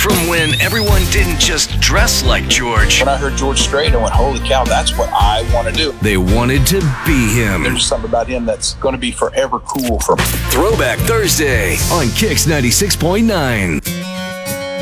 from when everyone didn't just dress like George. When I heard George Strait, I went, holy cow, that's what I want to do. They wanted to be him. There's something about him that's going to be forever cool for me. Throwback Thursday on Kix 96.9.